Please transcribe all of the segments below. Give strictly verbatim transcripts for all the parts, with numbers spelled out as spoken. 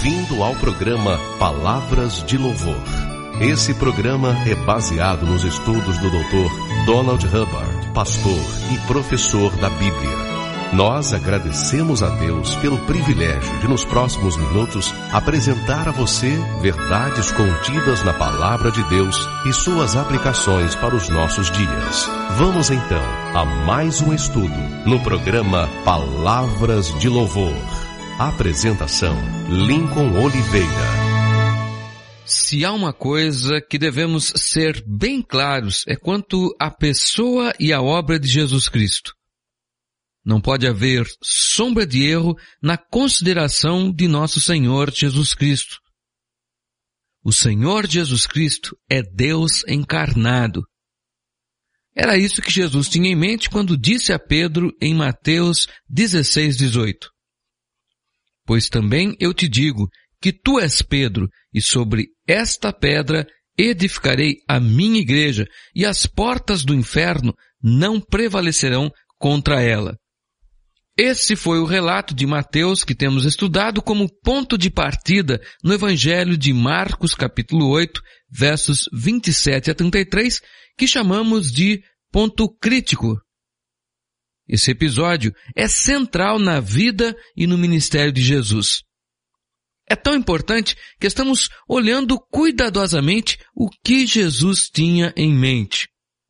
Bem-vindo ao programa Palavras de Louvor. Esse programa é baseado nos estudos do doutor Donald Hubbard, pastor e professor da Bíblia. Nós agradecemos a Deus pelo privilégio de, nos próximos minutos, apresentar a você verdades contidas na Palavra de Deus e suas aplicações para os nossos dias. Vamos então a mais um estudo no programa Palavras de Louvor. Apresentação: Lincoln Oliveira. Se há uma coisa que devemos ser bem claros é quanto à pessoa e à obra de Jesus Cristo. Não pode haver sombra de erro na consideração de nosso Senhor Jesus Cristo. O Senhor Jesus Cristo é Deus encarnado. Era isso que Jesus tinha em mente quando disse a Pedro em Mateus dezesseis, dezoito. Pois também eu te digo que tu és Pedro, e sobre esta pedra edificarei a minha igreja, e as portas do inferno não prevalecerão contra ela. Esse foi o relato de Mateus que temos estudado como ponto de partida no Evangelho de Marcos, capítulo oito, versos vinte e sete a trinta e três, que chamamos de ponto crítico. Esse episódio é central na vida e no ministério de Jesus. É tão importante que estamos olhando cuidadosamente o que Jesus tinha em mente.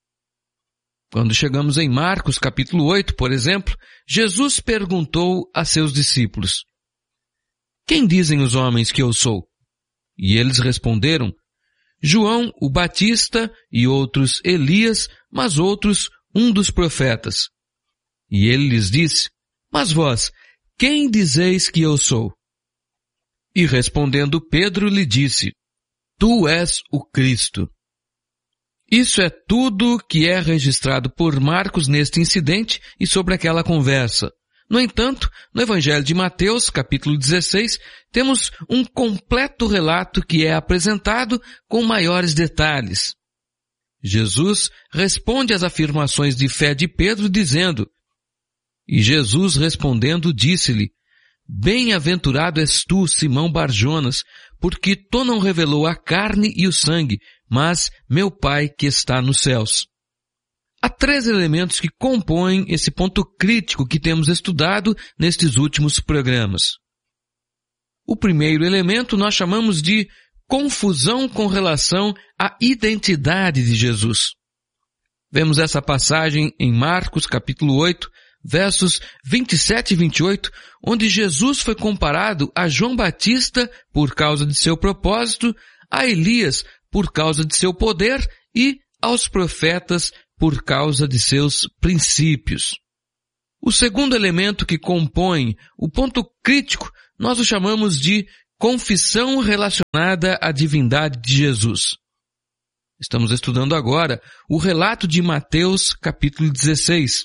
Quando chegamos em Marcos capítulo oito, por exemplo, Jesus perguntou a seus discípulos: "Quem dizem os homens que eu sou?" E eles responderam: "João o Batista, e outros Elias, mas outros um dos profetas." E ele lhes disse: "Mas vós, quem dizeis que eu sou?" E respondendo Pedro lhe disse: "Tu és o Cristo." Isso é tudo que é registrado por Marcos neste incidente e sobre aquela conversa. No entanto, no Evangelho de Mateus, capítulo dezesseis, temos um completo relato que é apresentado com maiores detalhes. Jesus responde às afirmações de fé de Pedro dizendo: "E Jesus respondendo disse-lhe: Bem-aventurado és tu, Simão Barjonas, porque tu não revelou a carne e o sangue, mas meu Pai que está nos céus." Há três elementos que compõem esse ponto crítico que temos estudado nestes últimos programas. O primeiro elemento nós chamamos de confusão com relação à identidade de Jesus. Vemos essa passagem em Marcos capítulo oito, versos vinte e sete e vinte e oito, onde Jesus foi comparado a João Batista por causa de seu propósito, a Elias por causa de seu poder e aos profetas por causa de seus princípios. O segundo elemento que compõe o ponto crítico nós o chamamos de confissão relacionada à divindade de Jesus. Estamos estudando agora o relato de Mateus capítulo dezesseis.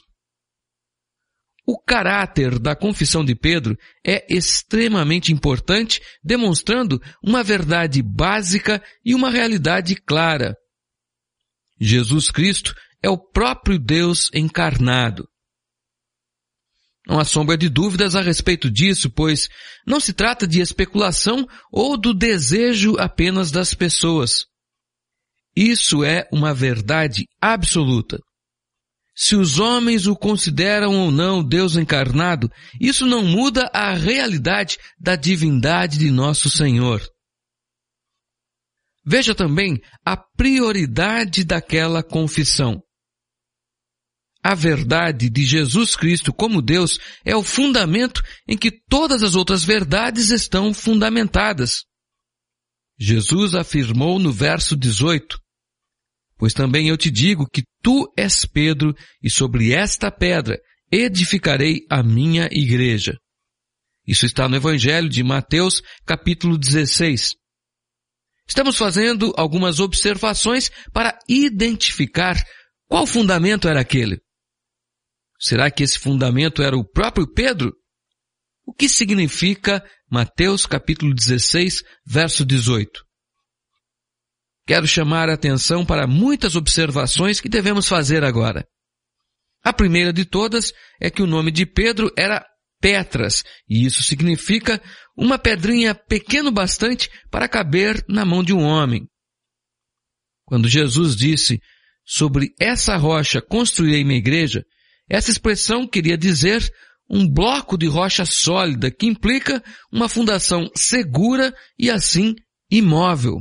O caráter da confissão de Pedro é extremamente importante, demonstrando uma verdade básica e uma realidade clara. Jesus Cristo é o próprio Deus encarnado. Não há sombra de dúvidas a respeito disso, pois não se trata de especulação ou do desejo apenas das pessoas. Isso é uma verdade absoluta. Se os homens o consideram ou não Deus encarnado, isso não muda a realidade da divindade de nosso Senhor. Veja também a prioridade daquela confissão. A verdade de Jesus Cristo como Deus é o fundamento em que todas as outras verdades estão fundamentadas. Jesus afirmou no verso dezoito: "Pois também eu te digo que tu és Pedro, e sobre esta pedra edificarei a minha igreja." Isso está no Evangelho de Mateus, capítulo dezesseis. Estamos fazendo algumas observações para identificar qual fundamento era aquele. Será que esse fundamento era o próprio Pedro? O que significa Mateus, capítulo dezesseis, verso dezoito? Quero chamar a atenção para muitas observações que devemos fazer agora. A primeira de todas é que o nome de Pedro era Petras, e isso significa uma pedrinha pequeno bastante para caber na mão de um homem. Quando Jesus disse, sobre essa rocha construirei minha igreja, essa expressão queria dizer um bloco de rocha sólida que implica uma fundação segura e assim imóvel.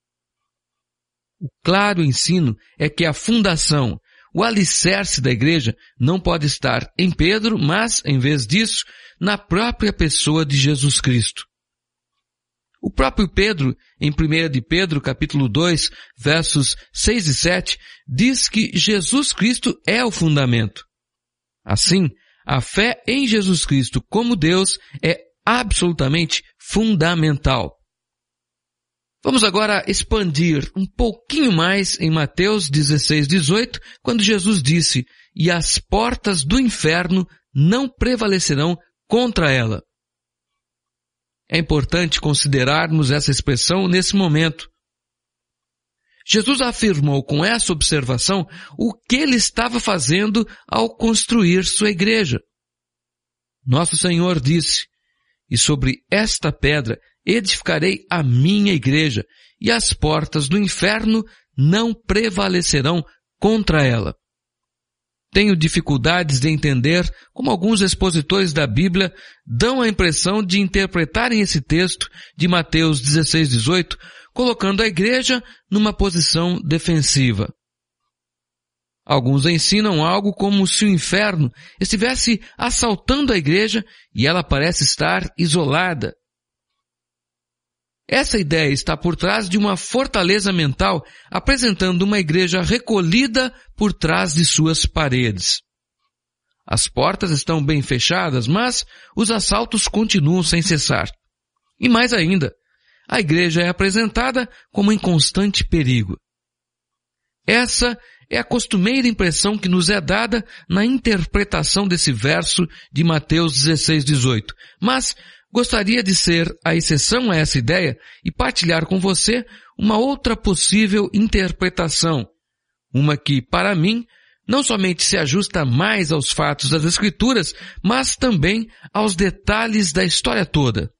O claro ensino é que a fundação, o alicerce da igreja, não pode estar em Pedro, mas, em vez disso, na própria pessoa de Jesus Cristo. O próprio Pedro, em primeira de Pedro, capítulo dois, versos seis e sete, diz que Jesus Cristo é o fundamento. Assim, a fé em Jesus Cristo como Deus é absolutamente fundamental. Vamos agora expandir um pouquinho mais em Mateus dezesseis, dezoito, quando Jesus disse, e as portas do inferno não prevalecerão contra ela. É importante considerarmos essa expressão nesse momento. Jesus afirmou com essa observação o que ele estava fazendo ao construir sua igreja. Nosso Senhor disse, e sobre esta pedra edificarei a minha igreja, e as portas do inferno não prevalecerão contra ela. Tenho dificuldades de entender como alguns expositores da Bíblia dão a impressão de interpretarem esse texto de Mateus dezesseis, dezoito, colocando a igreja numa posição defensiva. Alguns ensinam algo como se o inferno estivesse assaltando a igreja e ela parece estar isolada. Essa ideia está por trás de uma fortaleza mental, apresentando uma igreja recolhida por trás de suas paredes. As portas estão bem fechadas, mas os assaltos continuam sem cessar. E mais ainda, a igreja é apresentada como em constante perigo. Essa é a costumeira impressão que nos é dada na interpretação desse verso de Mateus dezesseis, dezoito. Mas gostaria de ser a exceção a essa ideia e partilhar com você uma outra possível interpretação, uma que, para mim, não somente se ajusta mais aos fatos das Escrituras, mas também aos detalhes da história toda.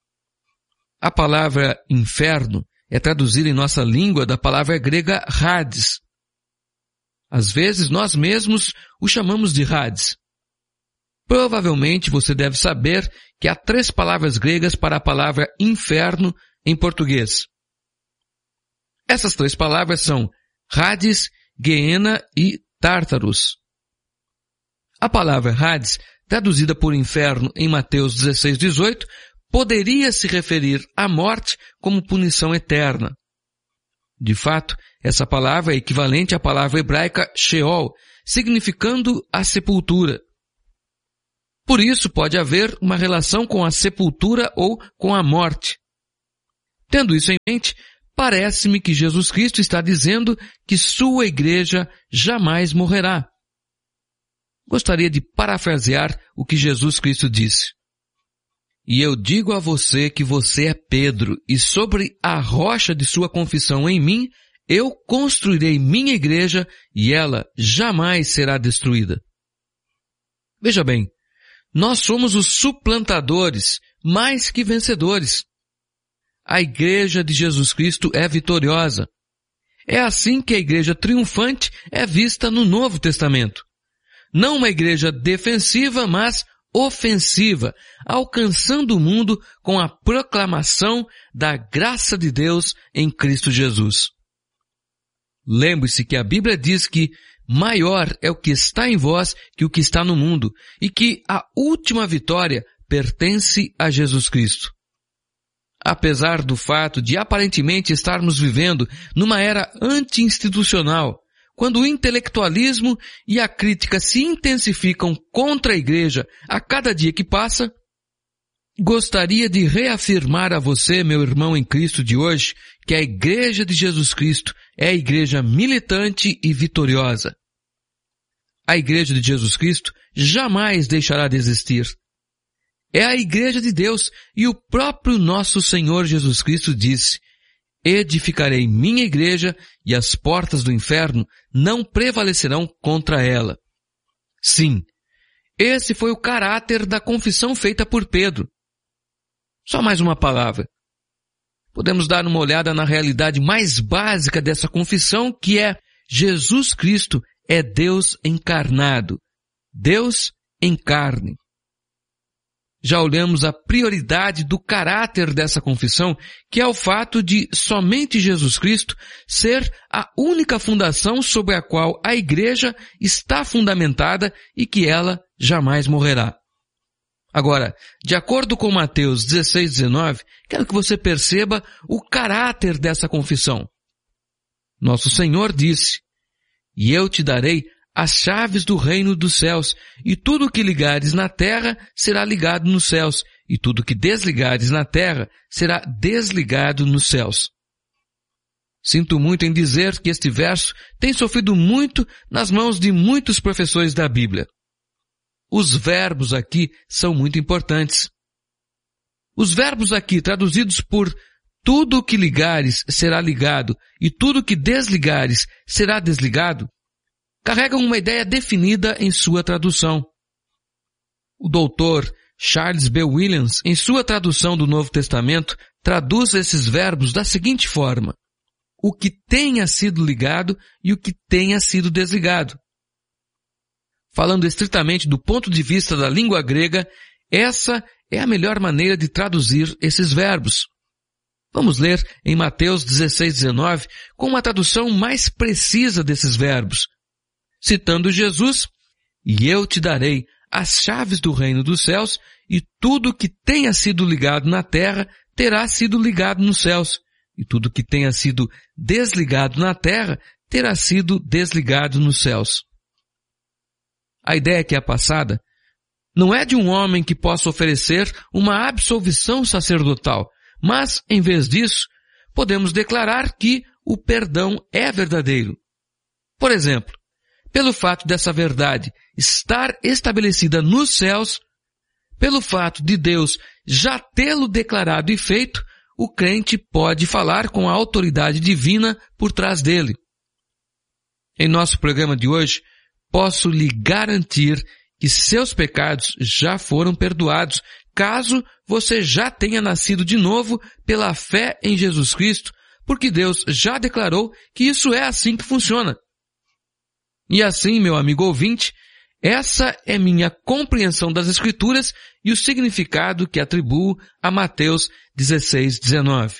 A palavra inferno é traduzida em nossa língua da palavra grega Hades. Às vezes nós mesmos o chamamos de Hades. Provavelmente você deve saber que há três palavras gregas para a palavra inferno em português. Essas três palavras são Hades, Geena e Tártaros. A palavra Hades, traduzida por inferno em Mateus dezesseis, dezoito, poderia se referir à morte como punição eterna. De fato, essa palavra é equivalente à palavra hebraica Sheol, significando a sepultura. Por isso pode haver uma relação com a sepultura ou com a morte. Tendo isso em mente, parece-me que Jesus Cristo está dizendo que sua igreja jamais morrerá. Gostaria de parafrasear o que Jesus Cristo disse. E eu digo a você que você é Pedro, e sobre a rocha de sua confissão em mim, eu construirei minha igreja e ela jamais será destruída. Veja bem, nós somos os suplantadores, mais que vencedores. A igreja de Jesus Cristo é vitoriosa. É assim que a igreja triunfante é vista no Novo Testamento. Não uma igreja defensiva, mas ofensiva, alcançando o mundo com a proclamação da graça de Deus em Cristo Jesus. Lembre-se que a Bíblia diz que maior é o que está em vós que o que está no mundo, e que a última vitória pertence a Jesus Cristo. Apesar do fato de aparentemente estarmos vivendo numa era anti-institucional, quando o intelectualismo e a crítica se intensificam contra a igreja a cada dia que passa, gostaria de reafirmar a você, meu irmão em Cristo de hoje, que a igreja de Jesus Cristo é a igreja militante e vitoriosa. A igreja de Jesus Cristo jamais deixará de existir. É a igreja de Deus, e o próprio nosso Senhor Jesus Cristo disse, edificarei minha igreja e as portas do inferno não prevalecerão contra ela. Sim, Esse foi o caráter da confissão feita por Pedro. Só mais uma palavra. Podemos dar uma olhada na realidade mais básica dessa confissão, que é: Jesus Cristo é Deus encarnado. Deus em carne. Já olhamos a prioridade do caráter dessa confissão, que é o fato de somente Jesus Cristo ser a única fundação sobre a qual a Igreja está fundamentada e que ela jamais morrerá. Agora, de acordo com Mateus dezesseis, dezenove, quero que você perceba o caráter dessa confissão. Nosso Senhor disse: "E eu te darei as chaves do reino dos céus, e tudo o que ligares na terra será ligado nos céus, e tudo o que desligares na terra será desligado nos céus." Sinto muito em dizer que este verso tem sofrido muito nas mãos de muitos professores da Bíblia. Os verbos aqui são muito importantes. Os verbos aqui, traduzidos por tudo o que ligares será ligado e tudo o que desligares será desligado, carregam uma ideia definida em sua tradução. O doutor Charles B. Williams, em sua tradução do Novo Testamento, traduz esses verbos da seguinte forma: o que tenha sido ligado e o que tenha sido desligado. Falando estritamente do ponto de vista da língua grega, essa é a melhor maneira de traduzir esses verbos. Vamos ler em Mateus dezesseis, dezenove, com uma tradução mais precisa desses verbos. Citando Jesus: "E eu te darei as chaves do reino dos céus, e tudo que tenha sido ligado na terra terá sido ligado nos céus, e tudo que tenha sido desligado na terra terá sido desligado nos céus." A ideia que é passada não é de um homem que possa oferecer uma absolvição sacerdotal, mas, em vez disso, podemos declarar que o perdão é verdadeiro. Por exemplo, pelo fato dessa verdade estar estabelecida nos céus, pelo fato de Deus já tê-lo declarado e feito, o crente pode falar com a autoridade divina por trás dele. Em nosso programa de hoje, posso lhe garantir que seus pecados já foram perdoados, caso você já tenha nascido de novo pela fé em Jesus Cristo, porque Deus já declarou que isso é assim que funciona. E assim, meu amigo ouvinte, essa é minha compreensão das Escrituras e o significado que atribuo a Mateus dezesseis, dezenove.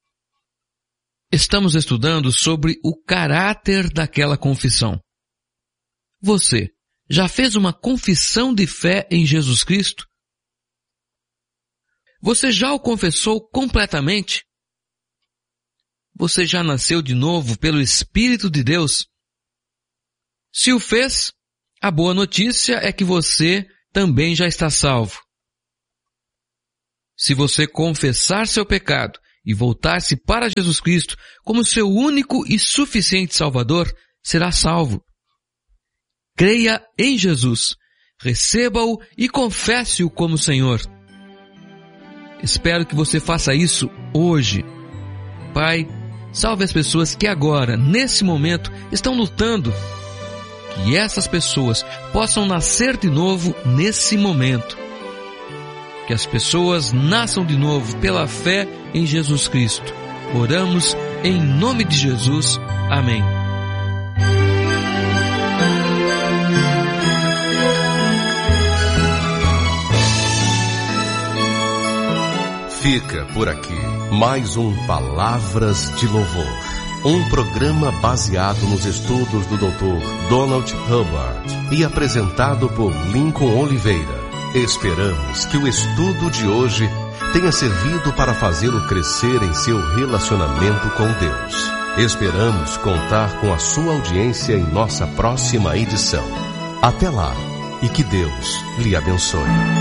Estamos estudando sobre o caráter daquela confissão. Você já fez uma confissão de fé em Jesus Cristo? Você já o confessou completamente? Você já nasceu de novo pelo Espírito de Deus? Se o fez, a boa notícia é que você também já está salvo. Se você confessar seu pecado e voltar-se para Jesus Cristo como seu único e suficiente Salvador, será salvo. Creia em Jesus, receba-o e confesse-o como Senhor. Espero que você faça isso hoje. Pai, salve as pessoas que agora, nesse momento, estão lutando. Que essas pessoas possam nascer de novo nesse momento. Que as pessoas nasçam de novo pela fé em Jesus Cristo. Oramos em nome de Jesus. Amém. Fica por aqui mais um Palavras de Louvor, um programa baseado nos estudos do doutor Donald Hubbard e apresentado por Lincoln Oliveira. Esperamos que o estudo de hoje tenha servido para fazê-lo crescer em seu relacionamento com Deus. Esperamos contar com a sua audiência em nossa próxima edição. Até lá e que Deus lhe abençoe.